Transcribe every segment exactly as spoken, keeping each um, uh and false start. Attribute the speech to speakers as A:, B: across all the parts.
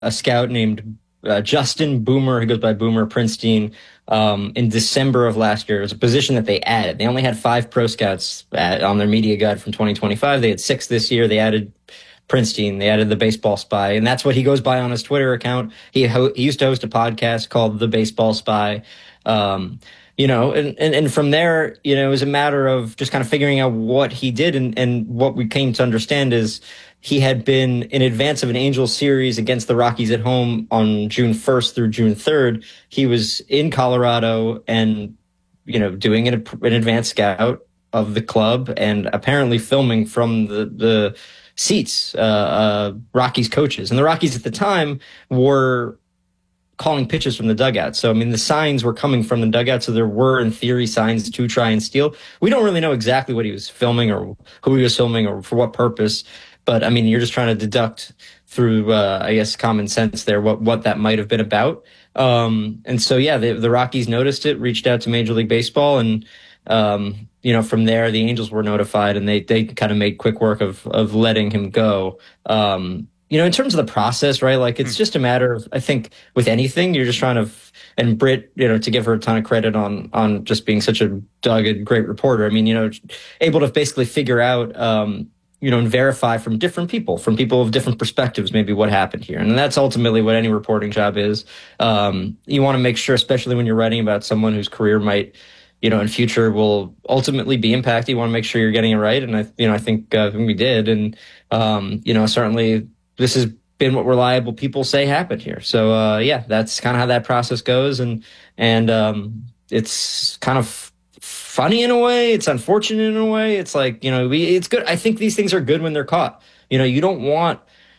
A: a scout named uh, Justin Boomer, who goes by Boomer Prinstein, um, in December of last year. It was a position that they added. They only had five pro scouts at, on their media guide from twenty twenty-five. They had six this year. They added Prinstein. They added the Baseball Spy, and that's what he goes by on his Twitter account. He, ho- he used to host a podcast called The Baseball Spy. Um, you know, and, and, and from there, you know, it was a matter of just kind of figuring out what he did. And, and what we came to understand is he had been in advance of an Angels series against the Rockies at home on June first through June third. He was in Colorado and, you know, doing an, an advanced scout of the club and apparently filming from the, the seats, uh, uh, Rockies coaches. And the Rockies at the time were calling pitches from the dugout. So, I mean, the signs were coming from the dugout. So there were, in theory, signs to try and steal. We don't really know exactly what he was filming or who he was filming or for what purpose. But, I mean, you're just trying to deduct through, uh, I guess, common sense there what, what that might have been about. Um, and so, yeah, the, the Rockies noticed it, reached out to Major League Baseball. And, um, you know, from there, the Angels were notified and they, they kind of made quick work of, of letting him go. Um, You know, in terms of the process, right? Like, it's just a matter of, I think, with anything, you're just trying to, and Britt, you know, to give her a ton of credit on, on just being such a dogged, great reporter. I mean, you know, able to basically figure out, um, you know, and verify from different people, from people of different perspectives, maybe what happened here. And that's ultimately what any reporting job is. Um, you want to make sure, especially when you're writing about someone whose career might, you know, in future will ultimately be impacted. You want to make sure you're getting it right. And I, you know, I think, uh, we did. And, um, you know, certainly, this has been what reliable people say happened here. So, uh, yeah, that's kind of how that process goes. And, and, um, it's kind of funny in a way. It's unfortunate in a way. It's like, you know, we, it's good. I think these things are good when they're caught. You know, you don't want,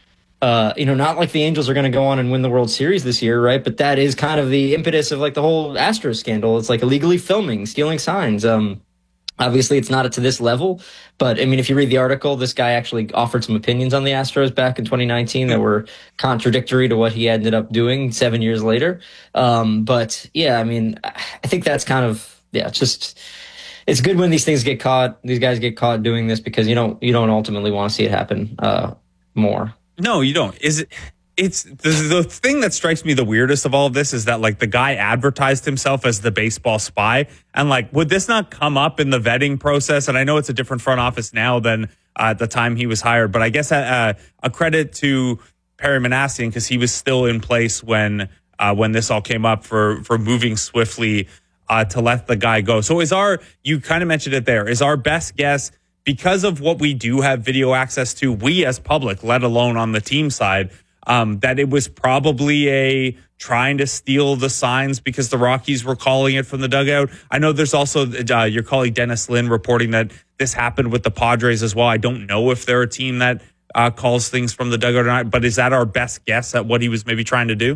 A: uh, you know, not like the Angels are going to go on and win the World Series this year, right? But that is kind of the impetus of like the whole Astros scandal. It's like illegally filming, stealing signs. Um, Obviously, it's not to this level, but I mean, if you read the article, this guy actually offered some opinions on the Astros back in twenty nineteen that were contradictory to what he ended up doing seven years later. Um, but yeah, I mean, I think that's kind of, yeah, it's just, it's good when these things get caught. These guys get caught doing this because you don't, you don't ultimately want to see it happen uh, more.
B: No, you don't. Is it? It's the, the thing that strikes me the weirdest of all of this is that like the guy advertised himself as the baseball spy, and like would this not come up in the vetting process? And I know it's a different front office now than uh, at the time he was hired, but I guess uh, a credit to Perry Manassian because he was still in place when uh, when this all came up for for moving swiftly uh, to let the guy go. So is our you kind of mentioned it there is our best guess because of what we do have video access to, we as public, let alone on the team side. Um, that it was probably a trying to steal the signs because the Rockies were calling it from the dugout. I know there's also uh, your colleague Dennis Lin reporting that this happened with the Padres as well. I don't know if they're a team that uh, calls things from the dugout or not, but is that our best guess at what he was maybe trying to do?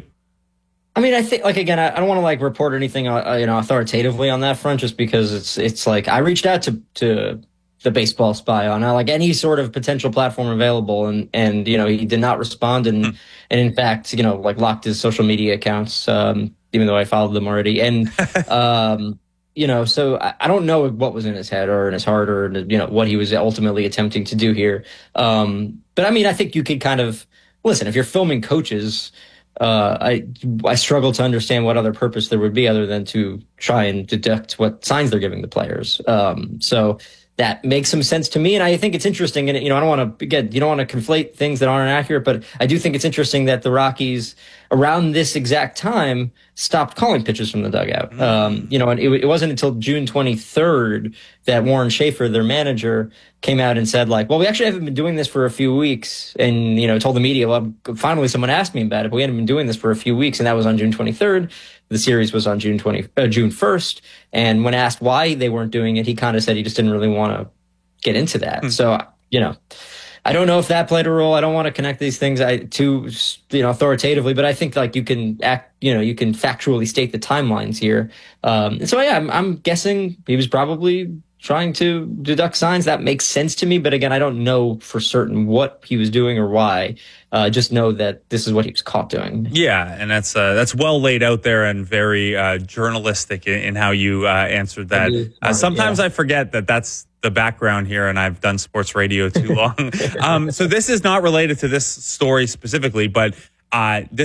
A: I mean, I think, like, again, I, I don't want to like report anything, uh, you know, authoritatively on that front, just because it's it's like I reached out to to. the Baseball Spy on uh, like any sort of potential platform available, and and you know he did not respond, and mm. and in fact you know like locked his social media accounts, um, even though I followed them already, and um, you know so I, I don't know what was in his head or in his heart or you know what he was ultimately attempting to do here, um, but I mean I think you could kind of listen if you're filming coaches. Uh, I I struggle to understand what other purpose there would be other than to try and deduct what signs they're giving the players. Um, so. That makes some sense to me, and I think it's interesting. And you know, I don't want to again, you don't want to conflate things that aren't accurate, but I do think it's interesting that the Rockies, around this exact time, stopped calling pitches from the dugout. Mm-hmm. Um, you know, and it, it wasn't until June twenty-third that Warren Schaefer, their manager, came out and said, like, "Well, we actually haven't been doing this for a few weeks," and you know, told the media, "Well, finally, someone asked me about it, but we hadn't been doing this for a few weeks," and that was on June twenty-third. The series was on June twentieth, uh, June first, and when asked why they weren't doing it, he kind of said he just didn't really want to get into that. Mm. So, you know, I don't know if that played a role. I don't want to connect these things I, to, you know, authoritatively, but I think like you can act, you know, you can factually state the timelines here. Um, and so, yeah, I'm, I'm guessing he was probably trying to deduct signs. That makes sense to me. But again, I don't know for certain what he was doing or why. Uh, just know that this is what he was caught doing.
B: Yeah, and that's uh, that's well laid out there and very uh, journalistic in, in how you uh, answered that. Uh, sometimes yeah. I forget that that's the background here, and I've done sports radio too long. um, so this is not related to this story specifically, but Uh,